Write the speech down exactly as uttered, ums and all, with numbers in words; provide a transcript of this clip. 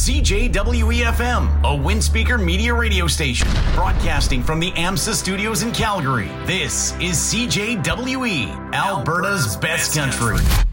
C J W E F M, a Windspeaker media radio station, broadcasting from the AMSA studios in Calgary. This is C J W E, Alberta's best country.